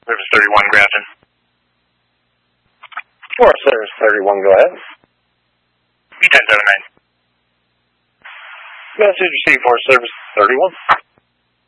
Service 31, Grafton. Forest Service 31, go ahead. 1079. Message received, Forest Service 31.